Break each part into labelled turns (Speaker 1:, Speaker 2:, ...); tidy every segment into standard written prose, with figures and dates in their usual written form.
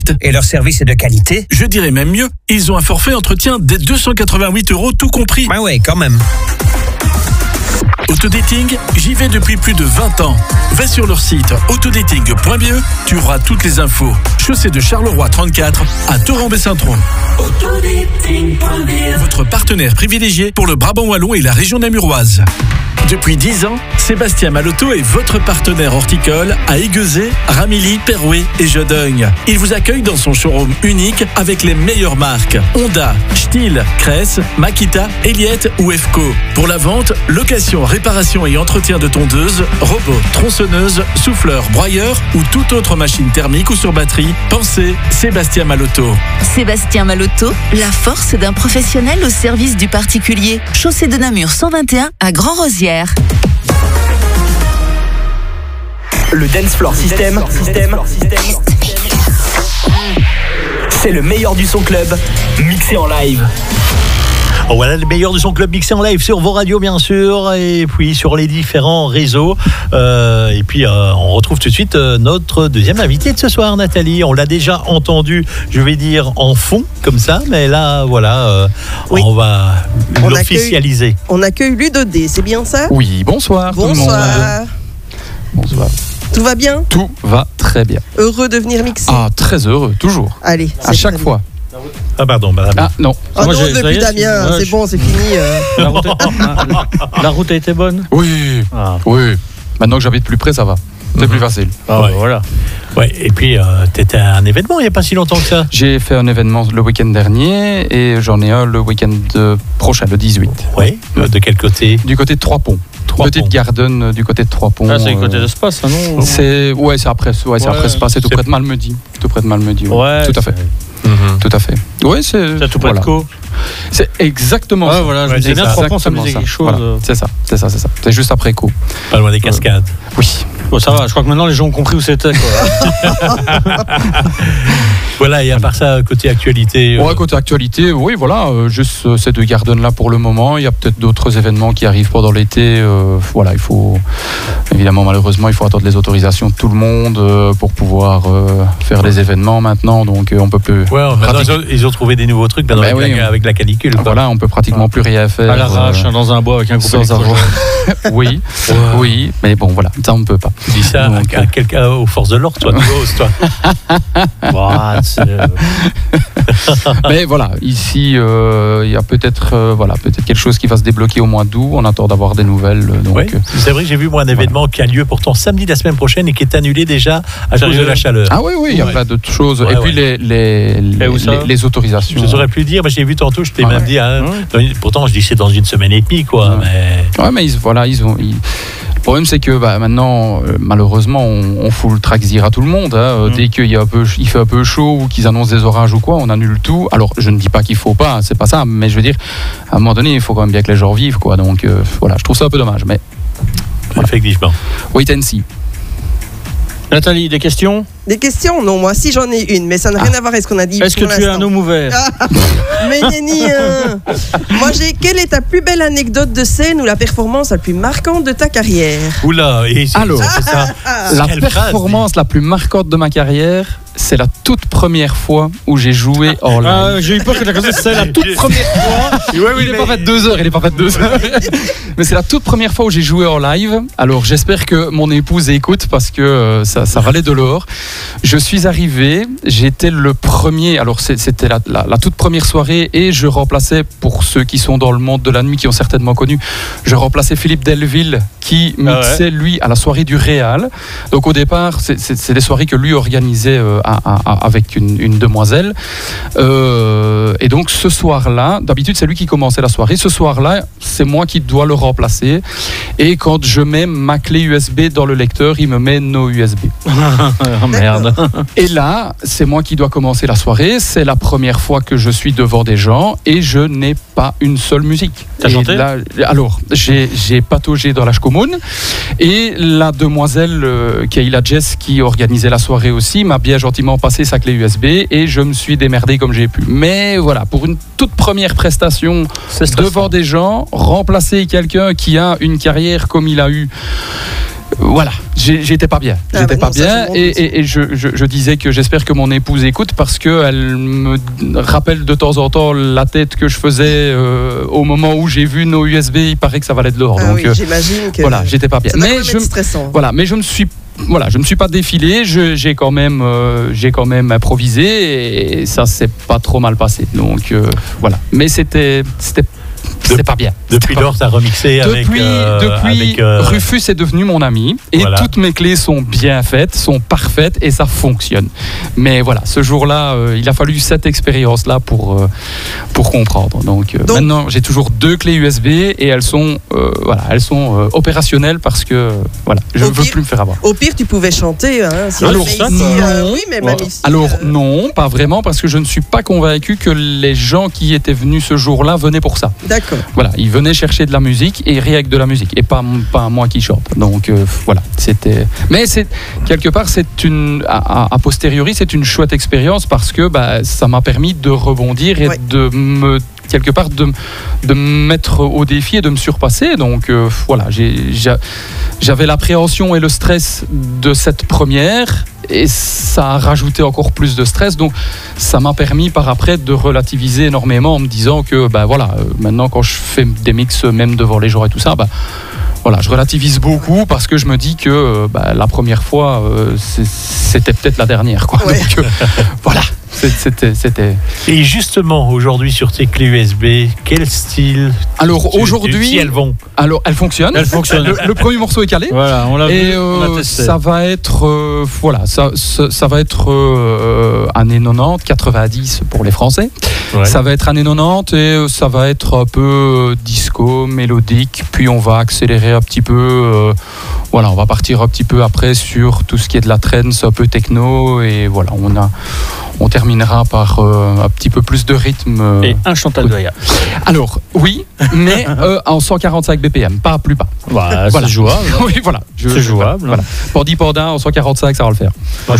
Speaker 1: Et leur service est de qualité?
Speaker 2: Je dirais même mieux, ils ont un forfait entretien dès 288 € tout compris.
Speaker 1: Ah ouais, quand même.
Speaker 2: Autodating, j'y vais depuis plus de 20 ans. Va sur leur site autodating.be, tu auras toutes les infos. Chaussée de Charleroi 34 à Torrent-Baie-Saint-Tron. Votre partenaire privilégié pour le Brabant wallon et la région namuroise. Depuis 10 ans, Sébastien Malotto est votre partenaire horticole à Aiguezé, Ramilly, Perouet et Jodogne. Il vous accueille dans son showroom unique avec les meilleures marques Honda, Stihl, Kress, Makita, Elliott ou EFCO. Pour la vente, location, réparation et entretien de tondeuses, robots, tronçonneuses, souffleurs, broyeurs ou toute autre machine thermique ou sur batterie, pensez Sébastien Malotto.
Speaker 3: Sébastien Malotto, la force d'un professionnel au service du particulier. Chaussée de Namur 121 à Grand-Rosières.
Speaker 4: Le Dance Floor System. C'est le meilleur du son club mixé en live.
Speaker 5: Oh, voilà le meilleur de son club mixé en live sur vos radios bien sûr et puis sur les différents réseaux et puis on retrouve tout de suite notre deuxième invité de ce soir, Nathalie. On l'a déjà entendu, je vais dire en fond comme ça, mais là voilà
Speaker 6: oui.
Speaker 5: On va l'officialiser.
Speaker 6: On accueille Ludo D, c'est bien ça?
Speaker 7: Oui, bonsoir.
Speaker 6: Bonsoir.
Speaker 7: Bonsoir.
Speaker 6: Tout va bien?
Speaker 7: Tout va très bien.
Speaker 6: Heureux de venir mixer?
Speaker 7: Ah, très heureux, toujours.
Speaker 6: Allez,
Speaker 7: à chaque fois.
Speaker 5: Ah pardon, madame.
Speaker 7: Ah non.
Speaker 6: Oh non, depuis Damien, c'est bon, c'est fini.
Speaker 8: La route a été bonne?
Speaker 7: Oui, oui. Maintenant que j'habite plus près, ça va. C'est plus facile.
Speaker 5: Ah ouais. Voilà. Ouais, et puis, t'étais à un événement il n'y a pas si longtemps que ça?
Speaker 7: J'ai fait un événement le week-end dernier et j'en ai un le week-end prochain, le 18.
Speaker 5: Oui, de quel côté?
Speaker 7: Du côté de Trois-Ponts. Petite Garden du côté de Trois-Ponts.
Speaker 8: Ah, c'est du côté de Spa, ça, non?
Speaker 7: C'est après Spa, c'est tout près de Malmedy. Tout près de Malmedy.
Speaker 8: Ouais,
Speaker 7: tout à fait. Tout à fait. Oui, c'est
Speaker 8: tout près de Co.
Speaker 7: C'est exactement ça.
Speaker 8: Voilà, je me disais bien Trois-Ponts, ça me disait quelque chose.
Speaker 7: Voilà. C'est ça. C'est juste après Co.
Speaker 5: Pas loin des cascades.
Speaker 7: Oui.
Speaker 8: Bon, ça va, je crois que maintenant les gens ont compris où c'était.
Speaker 7: Voilà, et à part ça, côté actualité.
Speaker 5: Ouais, côté actualité, oui, voilà, juste ces deux gardens-là pour le moment. Il y a peut-être d'autres événements qui arrivent pendant l'été. Voilà, il faut, évidemment, malheureusement, il faut attendre les autorisations de tout le monde pour pouvoir faire les événements maintenant. Donc, on peut plus.
Speaker 7: Ouais, maintenant, ils ont trouvé des nouveaux trucs maintenant avec la canicule.
Speaker 5: Voilà, on peut pratiquement plus rien faire.
Speaker 8: À l'arrache, dans un bois avec un groupe électrogène.
Speaker 5: Oui, oui, mais bon, voilà, ça on ne peut pas.
Speaker 7: Tu dis ça à quelqu'un aux forces de l'ordre, toi, toi.
Speaker 5: Mais voilà, ici, il y a peut-être quelque chose qui va se débloquer au mois d'août. On attend d'avoir des nouvelles. Donc,
Speaker 7: oui, c'est vrai, j'ai vu moi un événement qui a lieu pourtant samedi la semaine prochaine et qui est annulé déjà à cause de la chaleur.
Speaker 5: Ah oui, il y a plein d'autres choses. Et puis les autorisations.
Speaker 7: Je saurais plus dire, mais j'ai vu tantôt, je t'ai même dit. Pourtant, je dis c'est dans une semaine et demie, quoi.
Speaker 5: Mais... Ouais, mais le problème, c'est que maintenant, malheureusement, on fout le Traxxir à tout le monde. Dès qu'il fait un peu chaud ou qu'ils annoncent des orages ou quoi, on annule tout. Alors, je ne dis pas qu'il faut pas, c'est pas ça. Mais je veux dire, à un moment donné, il faut quand même bien que les gens vivent, quoi. Donc, voilà, je trouve ça un peu dommage. Mais
Speaker 7: voilà. Effectivement.
Speaker 5: Wait and see.
Speaker 8: Nathalie, des questions ?
Speaker 6: Des questions ? Non, moi si j'en ai une, mais ça n'a rien à voir avec ce qu'on a dit.
Speaker 8: Est-ce que tu es un homme ouvert ?
Speaker 6: Mais ni Moi quelle est ta plus belle anecdote de scène ou la performance la plus marquante de ta carrière ?
Speaker 7: Oula,
Speaker 5: alors,
Speaker 7: c'est ça.
Speaker 5: La performance la plus marquante de ma carrière, c'est la toute première fois où j'ai joué hors live.
Speaker 8: J'ai eu peur que tu as c'est la toute première fois.
Speaker 5: Il n'est pas fait 2 heures, Mais c'est la toute première fois où j'ai joué hors live. Alors j'espère que mon épouse écoute parce que ça valait de l'or. Je suis arrivé, j'étais le premier, alors c'était la toute première soirée et je remplaçais, pour ceux qui sont dans le monde de la nuit, qui ont certainement connu, je remplaçais Philippe Delville qui mixait lui à la soirée du Réal. Donc au départ, c'est des soirées que lui organisait avec une demoiselle. Et donc ce soir-là, d'habitude c'est lui qui commençait la soirée, ce soir-là c'est moi qui dois le remplacer. Et quand je mets ma clé USB dans le lecteur, il me met no USB.
Speaker 8: Oh merde.
Speaker 5: Et là, c'est moi qui dois commencer la soirée. C'est la première fois que je suis devant des gens et je n'ai pas une seule musique.
Speaker 8: T'as chanté ?
Speaker 5: Alors, j'ai pataugé dans la Commune et la demoiselle Kayla Jess qui organisait la soirée aussi m'a bien gentiment passé sa clé USB et je me suis démerdé comme j'ai pu. Mais voilà, pour une toute première prestation devant des gens, remplacer quelqu'un qui a une carrière comme il a eu Voilà, j'étais pas bien. J'étais pas bien et je disais que j'espère que mon épouse écoute parce qu'elle me rappelle de temps en temps la tête que je faisais au moment où j'ai vu nos USB. Il paraît que ça valait de l'or.
Speaker 6: Ah
Speaker 5: donc
Speaker 6: oui, j'imagine que
Speaker 5: voilà, j'étais pas bien.
Speaker 6: ça doit être stressant.
Speaker 5: Voilà, mais je me suis pas défilé. J'ai quand même improvisé et ça s'est pas trop mal passé. Donc voilà, mais c'était pas bien.
Speaker 7: Depuis lors, tu as remixé avec
Speaker 5: Rufus est devenu mon ami et toutes mes clés sont bien faites, sont parfaites et ça fonctionne. Mais voilà, ce jour-là, il a fallu cette expérience-là pour comprendre. Donc maintenant, j'ai toujours 2 clés USB et elles sont opérationnelles parce que je ne veux plus me faire avoir.
Speaker 6: Au pire, tu pouvais chanter. Si
Speaker 5: alors
Speaker 6: alors
Speaker 5: non, pas vraiment parce que je ne suis pas convaincu que les gens qui étaient venus ce jour-là venaient pour ça.
Speaker 6: D'accord.
Speaker 5: Voilà, ils venaient chercher de la musique et rien que de la musique et pas moi qui chante. Donc voilà, c'était. Mais c'est quelque part, c'est a posteriori, c'est une chouette expérience parce que ça m'a permis de rebondir et de me mettre au défi et de me surpasser. Donc voilà, j'avais l'appréhension et le stress de cette première et ça a rajouté encore plus de stress. Donc ça m'a permis par après de relativiser énormément en me disant que maintenant quand je fais des mix même devant les gens et tout ça, je relativise beaucoup parce que je me dis que la première fois c'était peut-être la dernière quoi.
Speaker 6: Ouais.
Speaker 5: Donc voilà. C'était.
Speaker 7: Et justement, aujourd'hui, sur tes clés USB, quel style?
Speaker 5: Alors aujourd'hui,
Speaker 7: si elles vont.
Speaker 5: Alors elles fonctionnent. Le premier morceau est calé.
Speaker 8: Voilà, on l'a vu, on l'a testé.
Speaker 5: Ça va être, ça va être années 90, 90 pour les Français. Ouais. Ça va être années 90 et ça va être un peu disco, mélodique. Puis on va accélérer un petit peu. On va partir un petit peu après sur tout ce qui est de la trance, un peu techno et voilà, on terminera par un petit peu plus de rythme.
Speaker 8: Et un Chantal Goya.
Speaker 5: Alors, oui, mais en 145 BPM, pas plus bas.
Speaker 8: C'est jouable.
Speaker 5: Oui, voilà.
Speaker 8: C'est jouable.
Speaker 5: Voilà. Pordi Pordin, en 145, ça va le faire.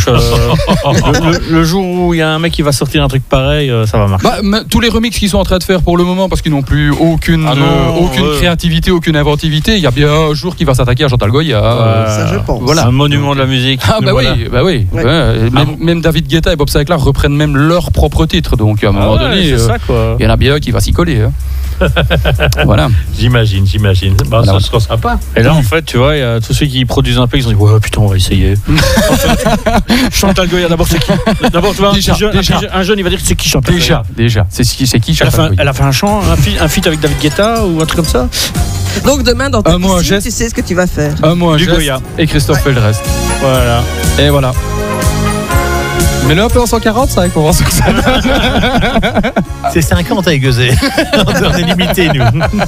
Speaker 8: Le jour où il y a un mec qui va sortir un truc pareil, ça va marcher.
Speaker 5: Tous les remixes qu'ils sont en train de faire pour le moment, parce qu'ils n'ont plus aucune créativité, aucune inventivité, il y a bien un jour qui va s'attaquer à Chantal Goya.
Speaker 6: Ça, je pense.
Speaker 5: Voilà.
Speaker 8: Un monument de la musique.
Speaker 5: Oui. Ouais. Même David Guetta et Bob Sinclair reprennent même leur propre titre, donc à un moment donné, il y en a bien qui va s'y coller. Voilà.
Speaker 7: J'imagine. Ça sera sympa.
Speaker 8: Et là, en fait, tu vois, il y a tous ceux qui produisent un peu, ils ont dit putain, on va essayer. Chantal Goya, d'abord, c'est qui? D'abord, tu vois, un jeune, il va dire que c'est qui Chantal Goya?
Speaker 5: Déjà. C'est qui Chantal Goya?
Speaker 8: Elle a fait un chant, un feat avec David Guetta ou un truc comme ça?
Speaker 6: Donc demain, dans ta piscine, tu sais ce que tu vas faire.
Speaker 5: Du Goya. Et Christophe fait le reste.
Speaker 8: Voilà.
Speaker 5: Et voilà. Mais là, un peu en 145 pour voir ce que ça donne.
Speaker 7: C'est 50 à Aiguezé. On est limité, nous.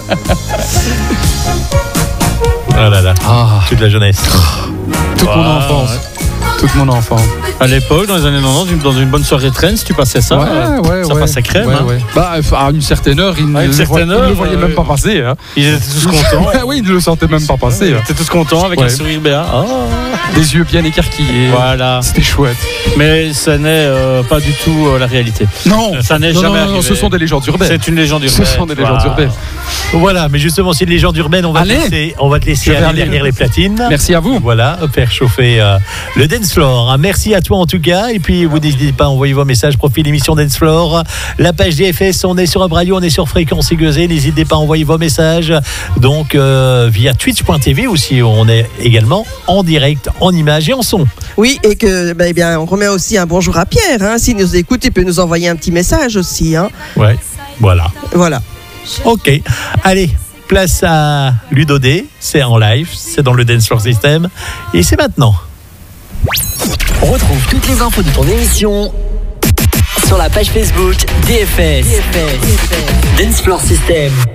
Speaker 7: Oh là là. Toute la jeunesse.
Speaker 5: Toute mon enfance. Toute mon enfance.
Speaker 8: À l'époque, dans les années 90, dans une bonne soirée trance, tu passais ça. Ça passait crème.
Speaker 5: À une certaine heure, ils ne le voyaient même pas passer. Hein.
Speaker 8: Ils étaient tous contents.
Speaker 5: Oui, ils ne le sentaient même pas passer.
Speaker 8: Ils étaient tous contents avec un sourire béat.
Speaker 5: Des yeux bien écarquillés.
Speaker 8: Voilà.
Speaker 5: C'était chouette.
Speaker 8: Mais ça n'est pas du tout la réalité.
Speaker 5: Non.
Speaker 8: Ça n'est jamais arrivé.
Speaker 5: Ce sont des légendes urbaines.
Speaker 8: C'est une légende urbaine.
Speaker 5: Ce sont des légendes urbaines.
Speaker 7: Voilà, mais justement, c'est une légende urbaine. On va te laisser aller derrière les platines.
Speaker 5: Merci à vous.
Speaker 7: Voilà, faire chauffer le dance floor. Merci à toi en tout cas. Et puis, vous n'hésitez pas à envoyer vos messages. Profil émission Dance Floor. La page DFS, on est sur Abraillon, on est sur Fréquence Aiguezé. N'hésitez pas à envoyer vos messages. Donc, via twitch.tv aussi, on est également en direct, en images et en son.
Speaker 6: Oui, et que, on remet aussi un bonjour à Pierre. S'il nous écoute, il peut nous envoyer un petit message aussi.
Speaker 7: Ouais, voilà. Ok, allez. Place à Ludo D, c'est en live, c'est dans le Dance Floor System et c'est maintenant.
Speaker 4: On retrouve toutes les infos de ton émission sur la page Facebook DFS. Dance Floor System.